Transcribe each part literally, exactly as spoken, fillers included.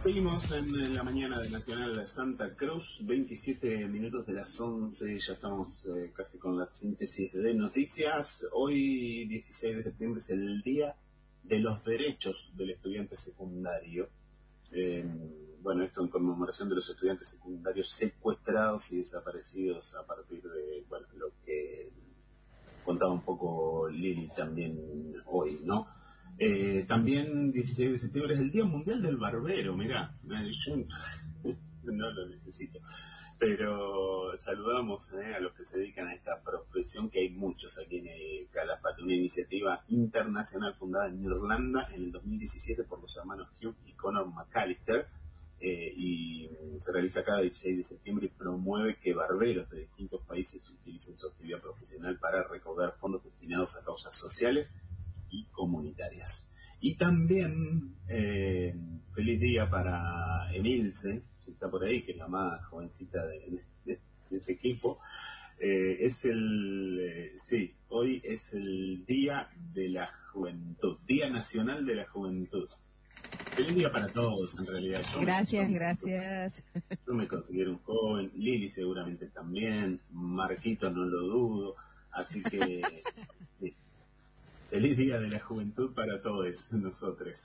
Seguimos en la mañana de Nacional de Santa Cruz, veintisiete minutos de las once, ya estamos eh, casi con la síntesis de noticias. Hoy, dieciséis de septiembre, es el Día de los Derechos del Estudiante Secundario. Eh, bueno, esto en conmemoración de los estudiantes secundarios secuestrados y desaparecidos a partir de, bueno, lo que contaba un poco Lili también hoy, ¿no? Eh, también dieciséis de septiembre es el Día Mundial del Barbero, mirá, yo no lo necesito, pero saludamos eh, a los que se dedican a esta profesión, que hay muchos aquí en el Calafate, una iniciativa internacional fundada en Irlanda en el dos mil diecisiete por los hermanos Hugh y Conor McAllister, eh, y se realiza cada dieciséis de septiembre y promueve que barberos de distintos países utilicen su actividad profesional para recaudar fondos destinados a causas sociales y comunitarias. Y también eh, feliz día para Emilce, si está por ahí, que es la más jovencita de, de, de este equipo. Eh, es el, eh, sí, hoy es el Día de la Juventud, Día Nacional de la Juventud. Feliz día para todos, en realidad. Yo gracias, me, gracias. Yo me considero un joven, Lili seguramente también, Marquito no lo dudo, así que sí. Feliz Día de la Juventud para todos nosotros.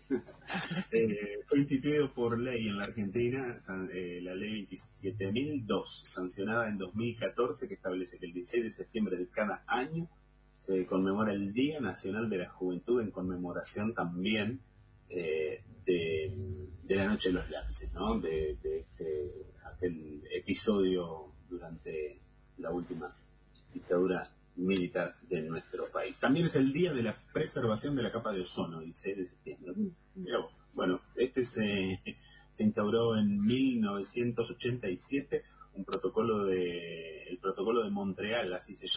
eh, fue instituido por ley en la Argentina, san, eh, la ley veintisiete mil dos, sancionada en dos mil catorce, que establece que el dieciséis de septiembre de cada año se conmemora el Día Nacional de la Juventud, en conmemoración también eh, de, de la Noche de los Lápices, ¿no? De, de este, aquel episodio durante la última dictadura militar de nuestro país. También es el día de la preservación de la capa de ozono, dieciséis de septiembre. Bueno, este se, se instauró en mil novecientos ochenta y siete, un protocolo de, el protocolo de Montreal, así se llama.